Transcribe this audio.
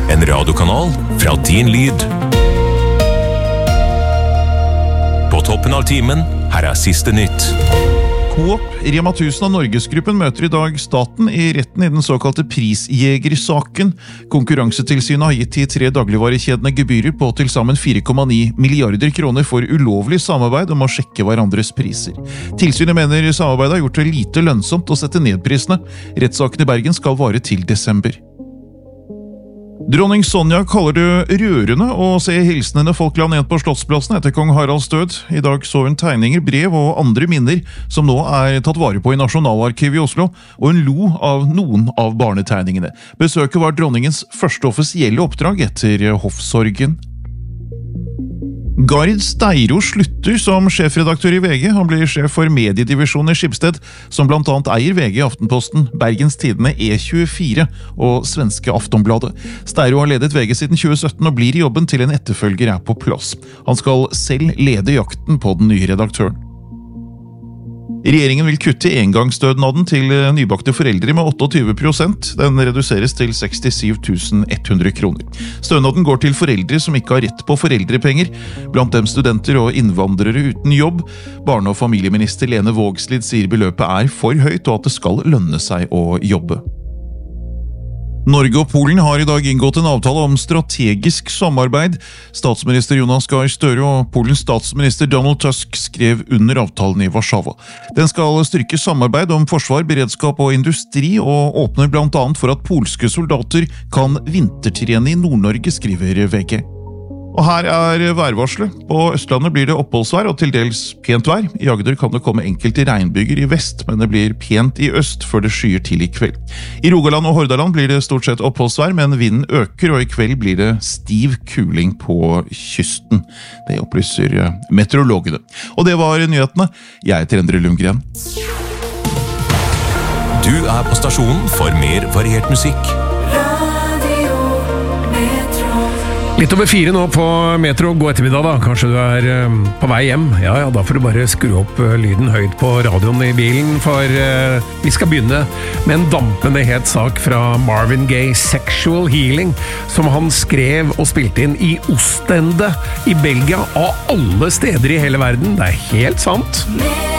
En radiokanal fra din lyd. På toppen av timen, her siste nytt. Coop, Rema 1000 og Norgesgruppen møter i dag staten i retten i den såkalte prisjegersaken. Konkurransetilsynet har gitt de 3 dagligvarekjedene gebyrer på til sammen 4,9 milliarder kroner for ulovlig samarbeid om å sjekke hverandres priser. Tilsynet mener samarbeidet har gjort det lite lønnsomt å sette ned prisene. Rettssaken i Bergen skal vare til desember. Dronning Sonja kaller det rørende å se hilsenene folk la ned på Slottsplassen etter kong Haralds død. I dag så hun tegninger, brev og andre minner som nå tatt vare på i Nasjonalarkivet i Oslo, og hun lo av noen av barnetegningene. Besøket var dronningens første offisielle oppdrag etter hoffsorgen. Gard Steiro slutter som sjefredaktør i VG. Han blir sjef for mediedivisjonen i Schibsted, som blant annet eier VG, Aftenposten, Bergens Tidende, E24 og svenske Aftonbladet. Steiro har ledet VG siden 2017 og blir i jobben til en etterfølger på plass. Han skal selv lede jakten på den nye redaktøren. Regjeringen vil kutte engangsstønaden til nybakte foreldre med 28%. Den reduseres til 67 100 kroner. Stønaden går til foreldre som ikke har rett på foreldrepenger, blant dem studenter og innvandrere uten jobb. Barne- og familieminister Lene Vågslid sier beløpet for høyt, og at det skal lønne seg å jobbe. Norge og Polen har i dag inngått en avtale om strategisk samarbeid. Statsminister Jonas Gahr Støre og Polens statsminister Donald Tusk skrev under avtalen i Warszawa. Den skal styrke samarbeid om forsvar, beredskap og industri, og åpner blant annet for at polske soldater kan vintertrene i Nord-Norge, skriver VG. Og her værvarselet. På Østlandet blir det oppholdsvær og til dels pent vær. I Agder kan det komme enkelte regnbyger i vest, men det blir pent i øst før det skyer til i kveld. I Rogaland og Hordaland blir det stort sett oppholdsvær, men vinden øker, og i kveld blir det stiv kuling på kysten. Det opplyser meteorologene. Og det var nyhetene. Jeg heter Endre Lundgren. Du på stasjonen for mer variert musikk. Litt over 4 nå på Metro. God ettermiddag da. Kanskje du på vei hjem. Ja, da får du bare skru opp lyden høyt på radioen i bilen, for vi skal begynne med en dampende het sak fra Marvin Gaye, Sexual Healing, som han skrev og spilte inn i Ostende i Belgia, av alle steder i hele verden. Det helt sant.